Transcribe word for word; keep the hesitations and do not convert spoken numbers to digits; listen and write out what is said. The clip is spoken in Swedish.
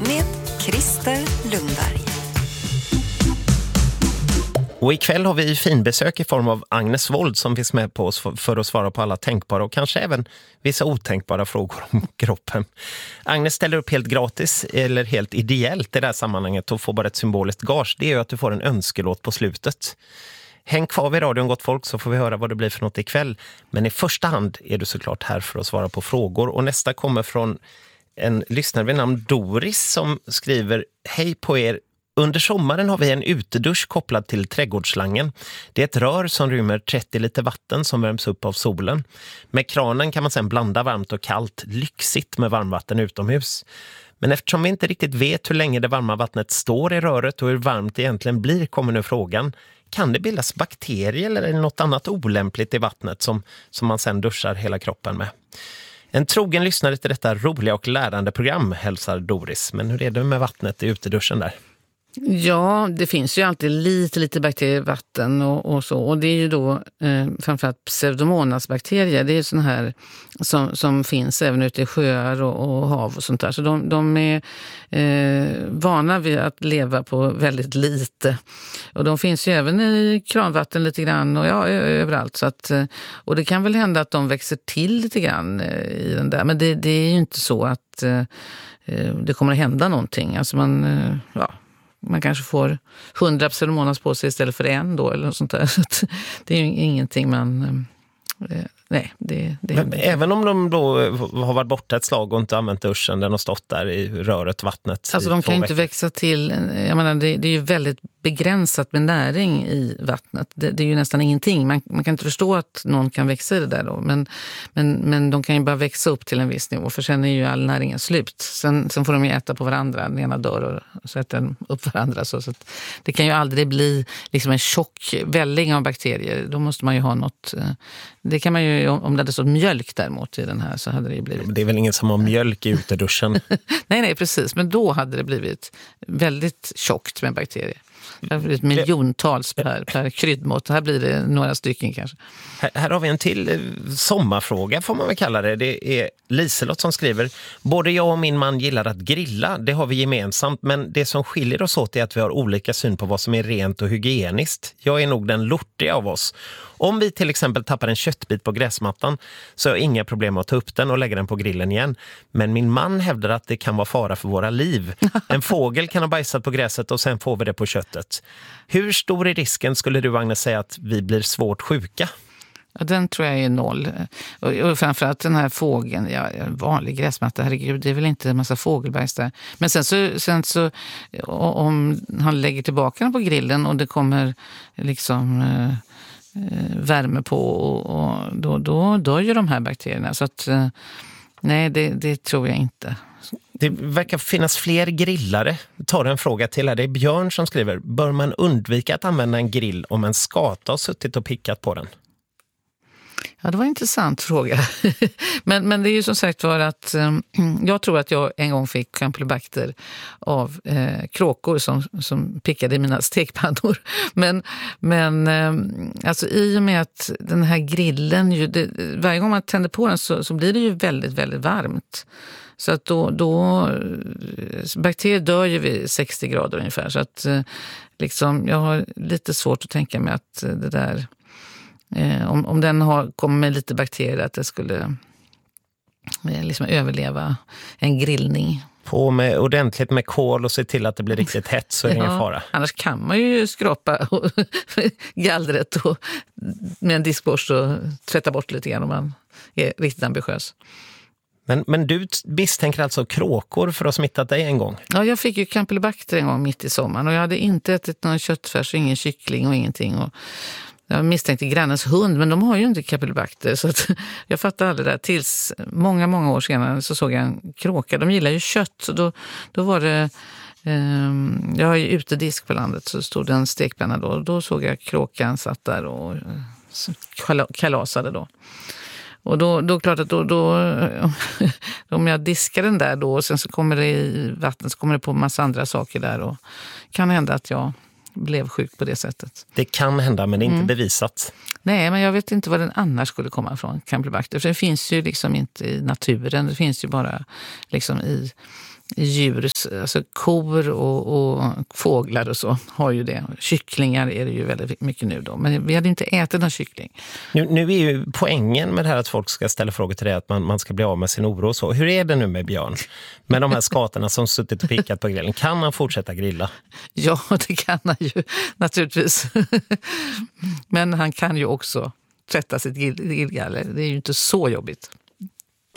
med Christer Lundberg. Och ikväll har vi finbesök i form av Agnes Wold som finns med på oss för att svara på alla tänkbara och kanske även vissa otänkbara frågor om kroppen. Agnes ställer upp helt gratis eller helt ideellt i det här sammanhanget och får bara ett symboliskt gage. Det är ju att du får en önskelåt på slutet. Häng kvar vid radion gott folk så får vi höra vad det blir för något ikväll. Men i första hand är du såklart här för att svara på frågor. Och nästa kommer från en lyssnare vid namn Doris som skriver: Hej på er. Under sommaren har vi en utedusch kopplad till trädgårdsslangen. Det är ett rör som rymmer trettio liter vatten som värms upp av solen. Med kranen kan man sedan blanda varmt och kallt, lyxigt med varmvatten utomhus. Men eftersom vi inte riktigt vet hur länge det varma vattnet står i röret och hur varmt det egentligen blir kommer nu frågan: kan det bildas bakterier eller något annat olämpligt i vattnet som, som man sedan duschar hela kroppen med? En trogen lyssnare till detta roliga och lärande program hälsar Doris. Men hur är det med vattnet i uteduschen där? Ja, det finns ju alltid lite, lite bakterier i vatten och, och så. Och det är ju då eh, framförallt pseudomonasbakterier. Det är ju sådana här som, som finns även ute i sjöar och, och hav och sånt där. Så de, de är eh, vana vid att leva på väldigt lite. Och de finns ju även i kranvatten lite grann och ja, överallt. Så att, och det kan väl hända att de växer till lite grann i den där. Men det, det är ju inte så att eh, det kommer att hända någonting. Alltså man, eh, ja... Man kanske får hundra pseudomonas på sig istället för en då eller något sånt där. Så det är ju ingenting man... Eh, nej, det, det Men även om de då har varit borta ett slag och inte använt duschen, den har stått där i röret, vattnet. Alltså de kan ju inte växa till... Jag menar, det, det är ju väldigt begränsat med näring i vattnet. Det, det är ju nästan ingenting. Man, man kan inte förstå att någon kan växa i det där då. Men, men, men de kan ju bara växa upp till en viss nivå. För sen är ju all näringen slut. Sen, sen får de ju äta på varandra. Den ena dör och så äter den upp varandra. Så, så att det kan ju aldrig bli liksom en tjock välling av bakterier. Då måste man ju ha något... Det kan man ju... Om det hade stått mjölk däremot i den här så hade det ju blivit... Det är väl ingen som har mjölk i uteduschen? nej, nej, precis. Men då hade det blivit väldigt tjockt med bakterier. Det har blivit miljontals per, per kryddmått. Här blir det några stycken kanske. Här, här har vi en till sommarfråga får man väl kalla det. Det är Liselott som skriver: både jag och min man gillar att grilla. Det har vi gemensamt. Men det som skiljer oss åt är att vi har olika syn på vad som är rent och hygieniskt. Jag är nog den lortiga av oss. Om vi till exempel tappar en köttbit på gräsmattan så har jag inga problem att ta upp den och lägga den på grillen igen. Men min man hävdar att det kan vara fara för våra liv. En fågel kan ha bajsat på gräset och sen får vi det på köttet. Hur stor är risken skulle du, Agnes, säga att vi blir svårt sjuka? Ja, den tror jag är noll. Och, och framförallt den här fågeln, ja, vanlig gräsmatta, herregud, det är väl inte en massa fågelbajs där. Men sen så, sen så om han lägger tillbaka den på grillen och det kommer liksom... Eh, värme på och, och då, då dör ju de här bakterierna. Så att nej, det, det tror jag inte. Det verkar finnas fler grillare. Vi tar en fråga till här. Det är Björn som skriver: bör man undvika att använda en grill om en skata har suttit och pickat på den? Ja, det var en intressant fråga. men, men det är ju som sagt var att eh, jag tror att jag en gång fick campylobacter av eh, kråkor som, som pickade i mina stekpannor. Men, men eh, alltså i och med att den här grillen, ju, det, varje gång man tänder på den så, så blir det ju väldigt, väldigt varmt. Så att då, då bakterier dör ju vid sextio grader ungefär. Så att eh, liksom, jag har lite svårt att tänka mig att det där... Eh, om, om den har kommit med lite bakterier att det skulle eh, liksom överleva en grillning. På med ordentligt med kol och se till att det blir riktigt hett så är det ja, ingen fara. Annars kan man ju skrapa gallret och med en diskborste och tvätta bort lite grann om man är riktigt ambitiös. Men, men du misstänker alltså kråkor för att ha smittat dig en gång? Ja, jag fick ju campylobacter en gång mitt i sommaren och jag hade inte ätit någon köttfärs, ingen kyckling och ingenting. Och jag misstänkte grannens hund, men de har ju inte campylobacter så att jag fattade aldrig det där. Tills många, många år senare så såg jag en kråka. De gillar ju kött så då, då var det... Eh, jag har ju utedisk på landet så stod det en stekpenna då. Då såg jag kråkan satt där och eh, kalasade då. Och då, då klart att då, då om jag diskar den där då och sen så kommer det i vattnet så kommer det på en massa andra saker där och kan hända att jag blev sjuk på det sättet. Det kan hända men det är inte mm. bevisat. Nej, men jag vet inte vad den annars skulle komma ifrån, campylobacter. För det finns ju liksom inte i naturen, det finns ju bara liksom i, djur, alltså kor och, och fåglar och så har ju det. Kycklingar är det ju väldigt mycket nu då. Men vi hade inte ätit någon kyckling. Nu, nu är ju poängen med det här att folk ska ställa frågor till det, att man, man ska bli av med sin oro och så. Hur är det nu med Björn? Med de här skatorna som suttit och pickat på grillen. Kan han fortsätta grilla? Ja, det kan han ju naturligtvis. Men han kan ju också tvätta sitt grillgaller. Det är ju inte så jobbigt.